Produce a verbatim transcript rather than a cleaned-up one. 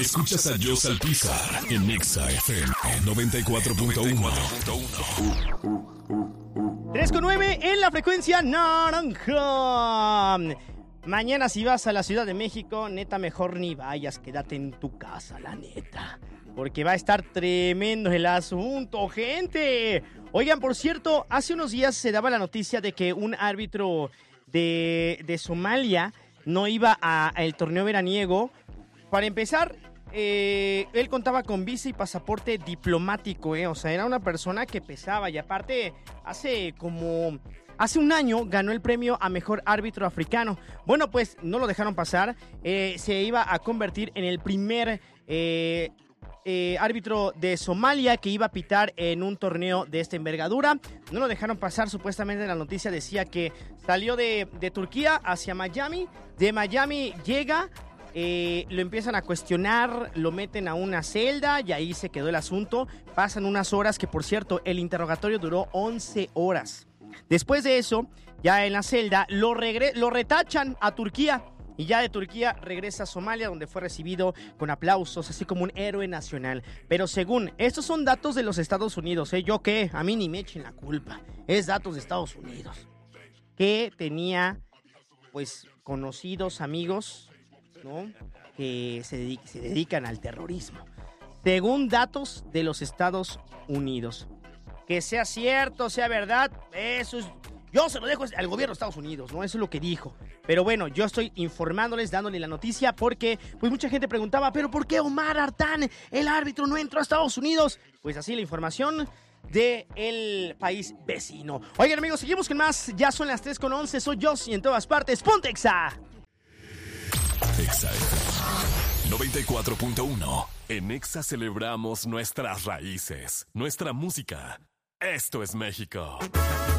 Escuchas a Joss Alpizar en Exa F M noventa y cuatro punto uno. tres con nueve en la frecuencia naranja. Mañana si vas a la Ciudad de México, neta, mejor ni vayas, quédate en tu casa, la neta. Porque va a estar tremendo el asunto, gente. Oigan, por cierto, hace unos días se daba la noticia de que un árbitro de, de Somalia no iba al torneo veraniego. Para empezar, eh, él contaba con visa y pasaporte diplomático, eh. O sea, era una persona que pesaba. Y aparte, hace como... Hace un año ganó el premio a mejor árbitro africano. Bueno, pues no lo dejaron pasar. Eh, se iba a convertir en el primer eh, eh, árbitro de Somalia que iba a pitar en un torneo de esta envergadura. No lo dejaron pasar. Supuestamente la noticia decía que salió de, de Turquía hacia Miami. De Miami llega... Eh, lo empiezan a cuestionar, lo meten a una celda y ahí se quedó el asunto. Pasan unas horas, que por cierto, el interrogatorio duró once horas. Después de eso, ya en la celda, lo, regre- lo retachan a Turquía. Y ya de Turquía regresa a Somalia, donde fue recibido con aplausos, así como un héroe nacional. Pero según, estos son datos de los Estados Unidos, ¿eh? ¿Yo qué? A mí ni me echen la culpa. Es datos de Estados Unidos. Que tenía, pues, conocidos, amigos... ¿no? que se, dedic- se dedican al terrorismo. Según datos de los Estados Unidos. Que sea cierto, sea verdad, eso es... Yo se lo dejo al gobierno de Estados Unidos, ¿no? Eso es lo que dijo. Pero bueno, yo estoy informándoles, dándole la noticia porque pues mucha gente preguntaba, ¿pero por qué Omar Artán, el árbitro, no entró a Estados Unidos? Pues así la información del país vecino. Oigan, amigos, seguimos con más. Ya son las tres con once, soy Joss y en todas partes, ¡ponte Exa! Exa F M noventa y cuatro punto uno. En Exa celebramos nuestras raíces, nuestra música. Esto es México.